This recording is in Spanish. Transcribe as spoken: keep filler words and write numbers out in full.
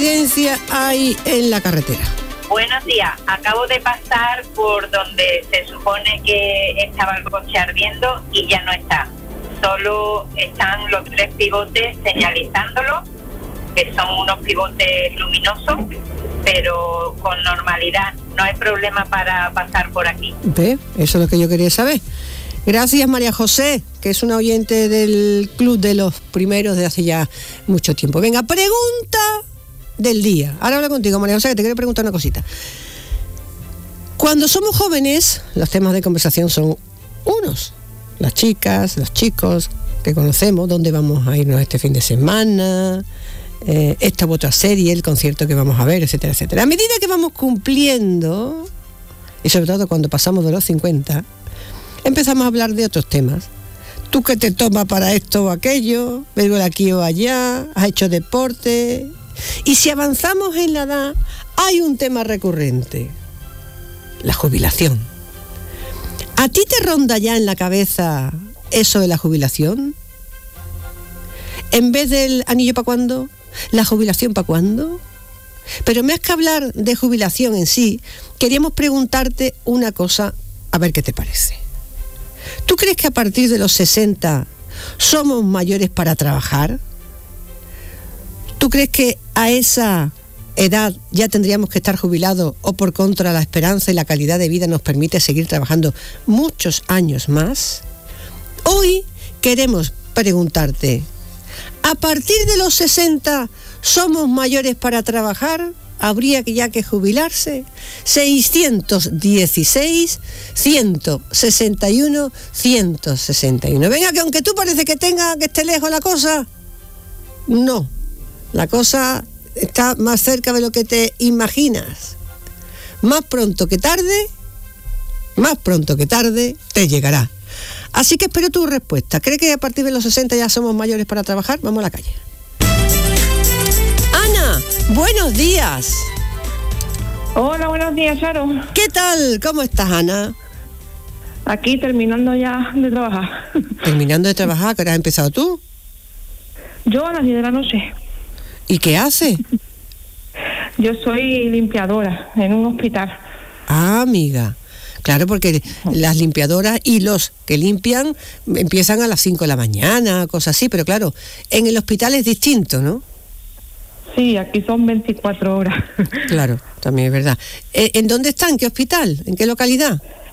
incidencia hay en la carretera? Buenos días, acabo de pasar por donde se supone que estaba el coche ardiendo y ya no está. Solo están los tres pivotes señalizándolo, que son unos pivotes luminosos, pero con normalidad. No hay problema para pasar por aquí. ¿Ve? Eso es lo que yo quería saber. Gracias, María José, que es una oyente del club de los primeros de hace ya mucho tiempo. Venga, pregunta del día. Ahora hablo contigo, María José, que te quiero preguntar una cosita. Cuando somos jóvenes, los temas de conversación son unos. Las chicas, los chicos que conocemos, dónde vamos a irnos este fin de semana, eh, esta u otra serie, el concierto que vamos a ver, etcétera, etcétera. A medida que vamos cumpliendo, y sobre todo cuando pasamos de los cincuenta, empezamos a hablar de otros temas. ¿Tú qué te tomas para esto o aquello? ¿Vengo de aquí o allá? ¿Has hecho deporte? Y si avanzamos en la edad, hay un tema recurrente: la jubilación. ¿A ti te ronda ya en la cabeza eso de la jubilación? En vez del anillo para cuándo, la jubilación para cuándo. Pero más que hablar de jubilación en sí, queríamos preguntarte una cosa, a ver qué te parece. ¿Tú crees que a partir de los sesenta somos mayores para trabajar? ¿Tú crees que a esa edad ya tendríamos que estar jubilados, o por contra la esperanza y la calidad de vida nos permite seguir trabajando muchos años más? Hoy queremos preguntarte, ¿a partir de los sesenta somos mayores para trabajar? ¿Habría que ya que jubilarse? seiscientos dieciséis, ciento sesenta y uno, ciento sesenta y uno. Venga, que aunque tú parece que tenga que esté lejos la cosa, no, la cosa está más cerca de lo que te imaginas. Más pronto que tarde, más pronto que tarde te llegará. Así que espero tu respuesta. ¿Crees que a partir de los sesenta ya somos mayores para trabajar? Vamos a la calle. Ana, buenos días. Hola, buenos días, Charo. ¿Qué tal? ¿Cómo estás, Ana? Aquí terminando ya de trabajar. Terminando de trabajar, ¿qué hora has empezado tú? Yo a las diez de la noche. ¿Y qué haces? Yo soy limpiadora en un hospital. Ah, amiga. Claro, porque las limpiadoras y los que limpian empiezan a las cinco de la mañana, cosas así, pero claro, en el hospital es distinto, ¿no? Sí, aquí son veinticuatro horas. Claro, también es verdad. ¿En dónde están? ¿Qué hospital? ¿En qué localidad?